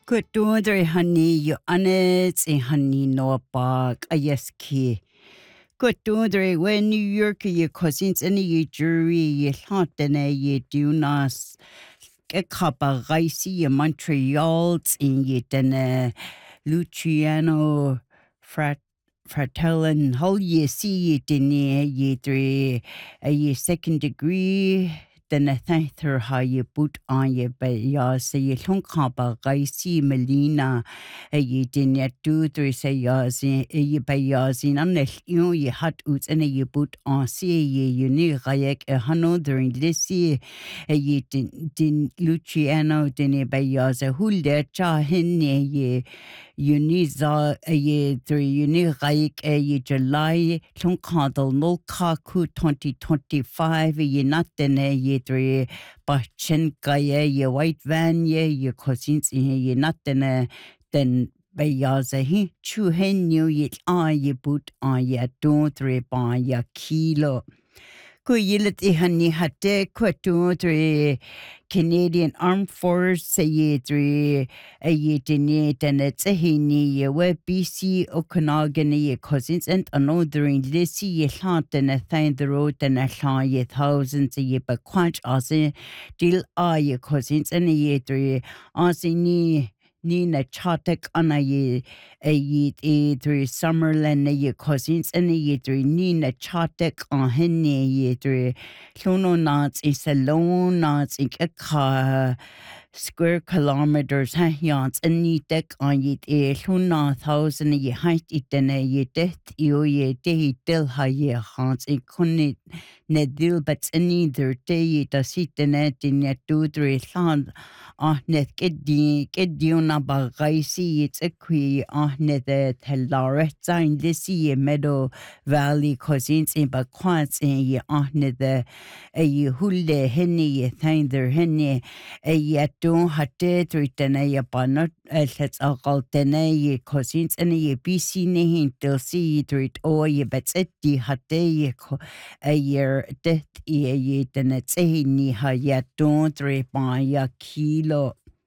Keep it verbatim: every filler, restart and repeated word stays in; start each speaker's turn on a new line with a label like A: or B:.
A: Gudundre honey, you anet in honey no bag, a yes key. Gudundre, when New York, your cousins, and you jury, you thought then you do nas. A cup of rice, you Montreal, in you then Luciano Frat. Fratellan, how ye see ye dinner ye three a ye second degree, then a thanker how ye boot on ye, but ya say ye don't copper, I see Melina, a ye dinner two, three say yas in a ye by yas in unless you ye had oots and a ye boot on see ye you knew Rayek a hano during this year, a ye din din Luciano dinner by yas a hulder cha henne ye. You need a ye three, you need like a ye July, Tunkadal, no kaku twenty twenty five, ye not then a ye three, but Chenkaya, ye white van, ye, your cousins in ye not then a then. By yaza he chu hen you ye ah ye boot on ya don't three by ya kilo. Kuyilit ihani hate kwatutri Canadian Armed Force say three a yetinate and it's a hini ye we B C Okanagan ye cousins and another in this ye hlant and a thing the road and a shaw ye thousands a ye but quanch as deal are ye cousins and a ye three as ni Nina Chatek ana ye a ye e three Summerland a ye cousins and a ye three Nina Chatek on henne ye three Lono knots is a lone knots in a car square kilometers ha yants and ni deck on ye e luna thousand ye height it and a ye death you ye day till ha ye haunts in connet ne deal but neither day does it the net in yet two three sound. Ah, net get di get diona ba gaisi it's a qui ah net the tellaret sign this ye meadow valley cousins in ba quants in ye ah net the a ye hulde henny ye thain there henny a ye don't hatte written a ye banner as it's a galtene ye cousins and ye B C ne till see it or ye bets it di hatte ye a year death ye ye then it's a ni ha ye don't repa ya kilo.